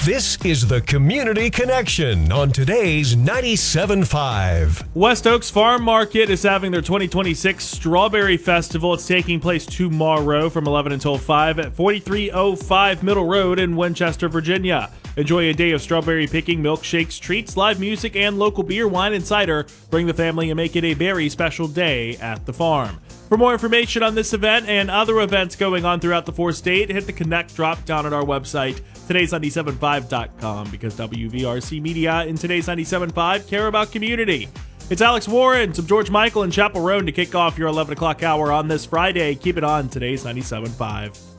This is the Community Connection on today's 97.5. West Oaks Farm Market is having their 2026 Strawberry Festival. It's taking place tomorrow from 11 until 5 at 4305 Middle Road in Winchester, Virginia. Enjoy a day of strawberry picking, milkshakes, treats, live music, and local beer, wine, and cider. Bring the family and make it a very special day at the farm. For more information on this event and other events going on throughout the four-state, hit the Connect drop down at our website, todays975.com, because WVRC Media and Today's 97.5 care about community. It's Alex Warren, some George Michael, and Chapel Roan to kick off your 11 o'clock hour on this Friday. Keep it on Today's 97.5.